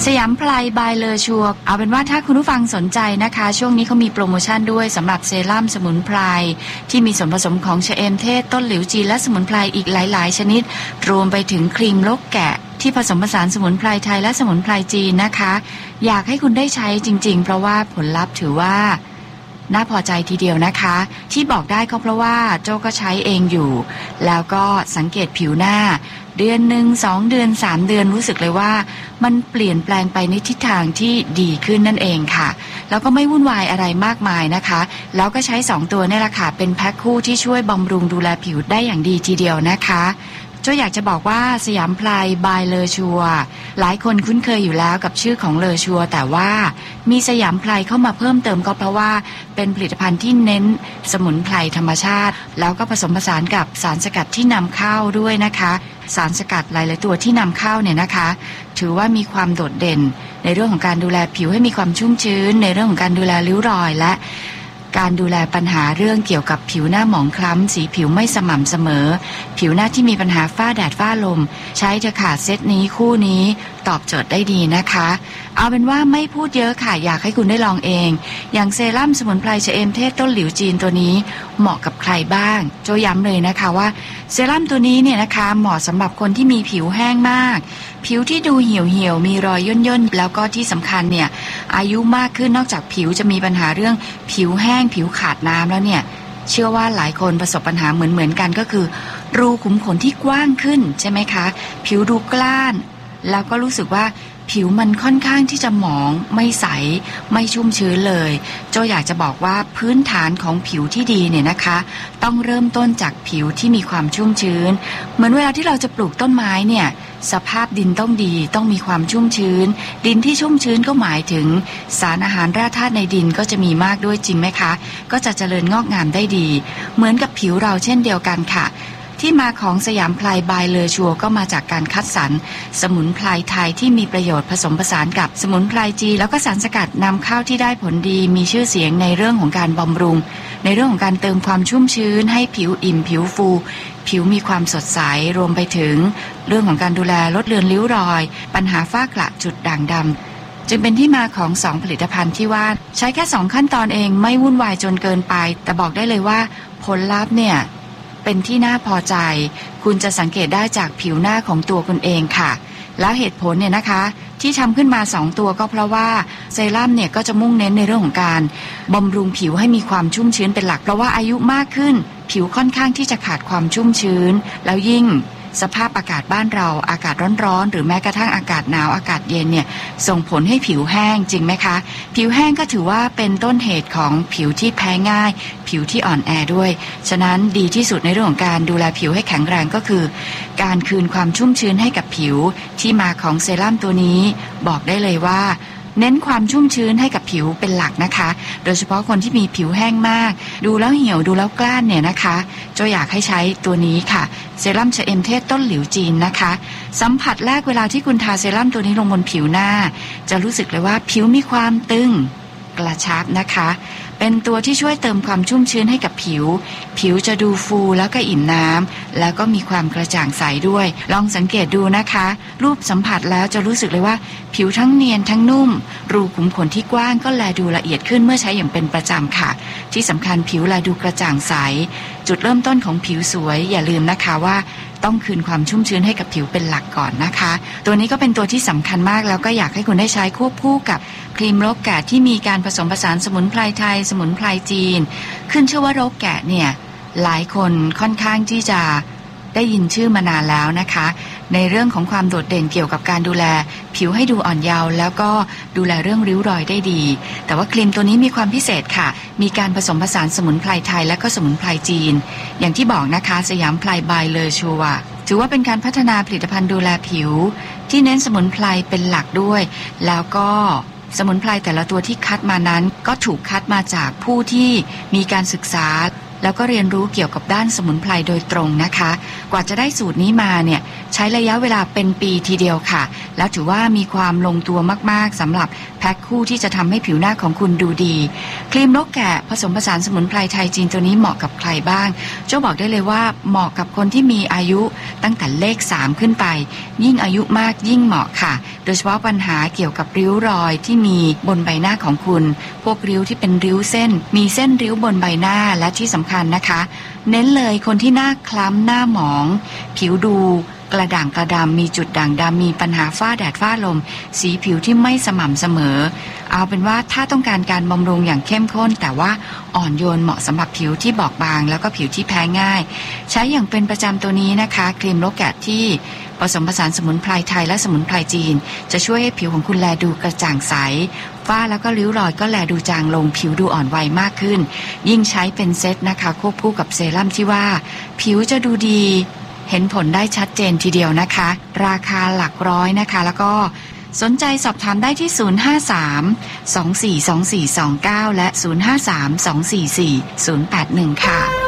สยามไพรบายเลอชัวเอาเป็นว่าถ้าคุณผู้ฟังสนใจนะคะช่วงนี้เขามีโปรโมชั่นด้วยสำหรับเซรั่มสมุนไพรที่มีส่วนผสมของชะเอมเทศต้นหลิวจีนและสมุนไพรอีกหลายๆชนิดรวมไปถึงครีมลกแกะที่ผสมผสานสมุนไพรไทยและสมุนไพรจีนนะคะอยากให้คุณได้ใช้จริงๆเพราะว่าผลลัพธ์ถือว่าน่าพอใจทีเดียวนะคะที่บอกได้ก็เพราะว่าโจก็ใช้เองอยู่แล้วก็สังเกตผิวหน้าเดือนหนึ่ง2 เดือน3 เดือนรู้สึกเลยว่ามันเปลี่ยนแปลงไปในทิศทางที่ดีขึ้นนั่นเองค่ะแล้วก็ไม่วุ่นวายอะไรมากมายนะคะแล้วก็ใช้2ตัวนี่แหละค่ะเป็นแพ็คคู่ที่ช่วยบำรุงดูแลผิวได้อย่างดีทีเดียวนะคะโจอยากจะบอกว่าสยามไพรบายเลอชัวหลายคนคุ้นเคยอยู่แล้วกับชื่อของเลอชัวแต่ว่ามีสยามไพรเข้ามาเพิ่มเติมก็เพราะว่าเป็นผลิตภัณฑ์ที่เน้นสมุนไพรธรรมชาติแล้วก็ผสมผสานกับสารสกัดที่นำเข้าด้วยนะคะสารสกัดหลายๆตัวที่นำเข้าเนี่ยนะคะถือว่ามีความโดดเด่นในเรื่องของการดูแลผิวให้มีความชุ่มชื้นในเรื่องของการดูแลริ้วรอยและการดูแลปัญหาเรื่องเกี่ยวกับผิวหน้าหมองคล้ำสีผิวไม่สม่ำเสมอผิวหน้าที่มีปัญหาฝ้าแดดฝ้าลมใช้เถอะค่ะเซตนี้คู่นี้ตอบโจทย์ได้ดีนะคะเอาเป็นว่าไม่พูดเยอะค่ะอยากให้คุณได้ลองเองอย่างเซรั่มสมุนไพรชะเอมเทศต้นหลิวจีนตัวนี้เหมาะกับใครบ้างโจย้ำเลยนะคะว่าเซรั่มตัวนี้เนี่ยนะคะเหมาะสำหรับคนที่มีผิวแห้งมากผิวที่ดูเหี่ยวๆมีรอยย่นๆแล้วก็ที่สำคัญเนี่ยอายุมากขึ้นนอกจากผิวจะมีปัญหาเรื่องผิวแห้งผิวขาดน้ำแล้วเนี่ยเชื่อว่าหลายคนประสบปัญหาเหมือนกันก็คือรูขุมขนที่กว้างขึ้นใช่ไหมคะผิวดูกล้านแล้วก็รู้สึกว่าผิวมันค่อนข้างที่จะหมองไม่ใสไม่ชุ่มชื้นเลยโจอยากจะบอกว่าพื้นฐานของผิวที่ดีเนี่ยนะคะต้องเริ่มต้นจากผิวที่มีความชุ่มชื้นเหมือนเวลาที่เราจะปลูกต้นไม้เนี่ยสภาพดินต้องดีต้องมีความชุ่มชื้นดินที่ชุ่มชื้นก็หมายถึงสารอาหารแร่ธาตุในดินก็จะมีมากด้วยจริงไหมคะก็จะเจริญงอกงามได้ดีเหมือนกับผิวเราเช่นเดียวกันค่ะที่มาของสยามไพรบายเลอชัวก็มาจากการคัดสรรสมุนไพรไทยที่มีประโยชน์ผสมผสานกับสมุนไพรจีนแล้วก็สารสกัดนำเข้าที่ได้ผลดีมีชื่อเสียงในเรื่องของการบำรุงในเรื่องของการเติมความชุ่มชื้นให้ผิวอิ่มผิวฟูผิวมีความสดใสรวมไปถึงเรื่องของการดูแลลดเลือนริ้วรอยปัญหาฝ้ากระจุดด่างดำจึงเป็นที่มาของ2ผลิตภัณฑ์ที่ว่าใช้แค่2ขั้นตอนเองไม่วุ่นวายจนเกินไปแต่บอกได้เลยว่าผลลัพธ์เนี่ยเป็นที่น่าพอใจคุณจะสังเกตได้จากผิวหน้าของตัวคุณเองค่ะแล้วเหตุผลเนี่ยนะคะที่ทำขึ้นมา2ตัวก็เพราะว่าเซรั่มเนี่ยก็จะมุ่งเน้นในเรื่องของการบำรุงผิวให้มีความชุ่มชื้นเป็นหลักเพราะว่าอายุมากขึ้นผิวค่อนข้างที่จะขาดความชุ่มชื้นแล้วยิ่งสภาพอากาศบ้านเราอากาศร้อนๆหรือแม้กระทั่งอากาศหนาวอากาศเย็นเนี่ยส่งผลให้ผิวแห้งจริงไหมคะผิวแห้งก็ถือว่าเป็นต้นเหตุของผิวที่แพ้ง่ายผิวที่อ่อนแอด้วยฉะนั้นดีที่สุดในเรื่องของการดูแลผิวให้แข็งแรงก็คือการคืนความชุ่มชื้นให้กับผิวที่มาของเซรั่มตัวนี้บอกได้เลยว่าเน้นความชุ่มชื้นให้กับผิวเป็นหลักนะคะโดยเฉพาะคนที่มีผิวแห้งมากดูแล้วเหี่ยวดูแล้วกล้านเนี่ยนะคะโจอยากให้ใช้ตัวนี้ค่ะเซรั่มชะเอมเทศต้นหลิวจีนนะคะสัมผัสแรกเวลาที่คุณทาเซรั่มตัวนี้ลงบนผิวหน้าจะรู้สึกเลยว่าผิวมีความตึงกระชับนะคะเป็นตัวที่ช่วยเติมความชุ่มชื้นให้กับผิวจะดูฟูแล้วก็อิ่มน้ำแล้วก็มีความกระจ่างใสด้วยลองสังเกตดูนะคะรูปสัมผัสแล้วจะรู้สึกเลยว่าผิวทั้งเนียนทั้งนุ่มรูขุมขนที่กว้างก็แลดูละเอียดขึ้นเมื่อใช้อย่างเป็นประจำค่ะที่สำคัญผิวแลดูกระจ่างใสจุดเริ่มต้นของผิวสวยอย่าลืมนะคะว่าต้องคืนความชุ่มชื้นให้กับผิวเป็นหลักก่อนนะคะตัวนี้ก็เป็นตัวที่สำคัญมากแล้วก็อยากให้คุณได้ใช้ควบคู่กับครีมโรคแกะที่มีการผสมผสานสมุนไพรไทยสมุนไพรจีนขึ้นชื่อว่าโรคแกะเนี่ยหลายคนค่อนข้างที่จะได้ยินชื่อมานานแล้วนะคะในเรื่องของความโดดเด่นเกี่ยวกับการดูแลผิวให้ดูอ่อนเยาว์แล้วก็ดูแลเรื่องริ้วรอยได้ดีแต่ว่าครีมตัวนี้มีความพิเศษค่ะมีการผสมผสานสมุนไพรไทยและก็สมุนไพรจีนอย่างที่บอกนะคะสยามไพรบายเลอชัวถือว่าเป็นการพัฒนาผลิตภัณฑ์ดูแลผิวที่เน้นสมุนไพรเป็นหลักด้วยแล้วก็สมุนไพรแต่ละตัวที่คัดมานั้นก็ถูกคัดมาจากผู้ที่มีการศึกษาแล้วก็เรียนรู้เกี่ยวกับด้านสมุนไพรโดยตรงนะคะกว่าจะได้สูตรนี้มาเนี่ยใช้ระยะเวลาเป็นปีทีเดียวค่ะแล้วถือว่ามีความลงตัวมากๆสำหรับแพพ็คคู่ที่จะทำให้ผิวหน้าของคุณดูดีครีมนกแกะผสมผสานสมุนไพรไทยจีนตัวนี้เหมาะกับใครบ้างโจ้บอกได้เลยว่าเหมาะกับคนที่มีอายุตั้งแต่เลข3ขึ้นไปยิ่งอายุมากยิ่งเหมาะค่ะโดยเฉพาะปัญหาเกี่ยวกับริ้วรอยที่มีบนใบหน้าของคุณพวกริ้วที่เป็นริ้วเส้นมีเส้นริ้วบนใบหน้าและที่สำคัญนะคะเน้นเลยคนที่หน้าคล้ำหน้าหมองผิวดูกระด่างกระดำมีจุดด่างดำมีปัญหาฝ้าแดดฝ้าลมสีผิวที่ไม่สม่ำเสมอเอาเป็นว่าถ้าต้องการการบำรุงอย่างเข้มข้นแต่ว่าอ่อนโยนเหมาะสำหรับผิวที่บอบบางแล้วก็ผิวที่แพ้ง่ายใช้อย่างเป็นประจำตัวนี้นะคะครีมนกแกะที่ผสมผสานสมุนไพรไทยและสมุนไพรจีนจะช่วยให้ผิวของคุณแลดูกระจ่างใสฝ้าแล้วก็ริ้วรอยก็แลดูจางลงผิวดูอ่อนวัยมากขึ้นยิ่งใช้เป็นเซตนะคะควบคู่กับเซรั่มที่ว่าผิวจะดูดีเห็นผลได้ชัดเจนทีเดียวนะคะราคาหลักร้อยนะคะแล้วก็สนใจสอบถามได้ที่053 242429และ053 244 081ค่ะ